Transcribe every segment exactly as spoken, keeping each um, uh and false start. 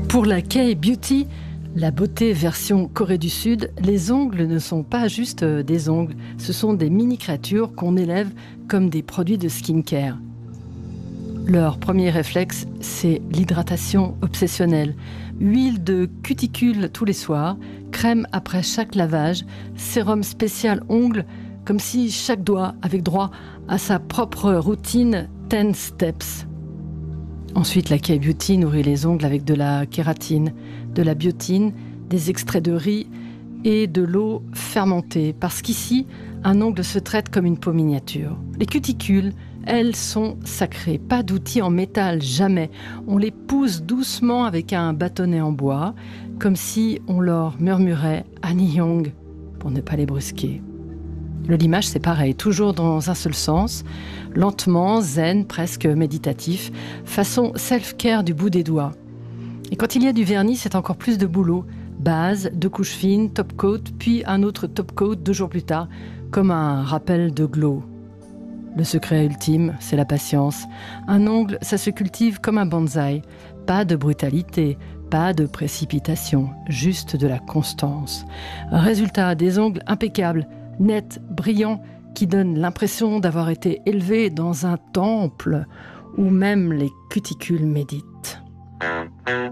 Pour la K-Beauty, la beauté version Corée du Sud, les ongles ne sont pas juste des ongles, ce sont des mini-créatures qu'on élève comme des produits de skincare. Leur premier réflexe, c'est l'hydratation obsessionnelle. Huile de cuticule tous les soirs, crème après chaque lavage, sérum spécial ongles, comme si chaque doigt avait droit à sa propre routine dix steps. Ensuite, la K-Beauty nourrit les ongles avec de la kératine, de la biotine, des extraits de riz et de l'eau fermentée. Parce qu'ici, un ongle se traite comme une peau miniature. Les cuticules, elles, sont sacrées. Pas d'outils en métal, jamais. On les pousse doucement avec un bâtonnet en bois, comme si on leur murmurait « Annyeong » pour ne pas les brusquer. Le limage, c'est pareil, toujours dans un seul sens, lentement, zen, presque méditatif, façon self-care du bout des doigts. Et quand il y a du vernis, c'est encore plus de boulot. Base, deux couches fines, top coat, puis un autre top coat deux jours plus tard, comme un rappel de glow. Le secret ultime, c'est la patience. Un ongle, ça se cultive comme un bonsaï. Pas de brutalité, pas de précipitation, juste de la constance. Résultat, des ongles impeccables, nets, brillants, qui donnent l'impression d'avoir été élevés dans un temple où même les cuticules méditent.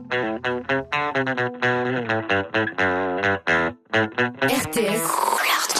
R T S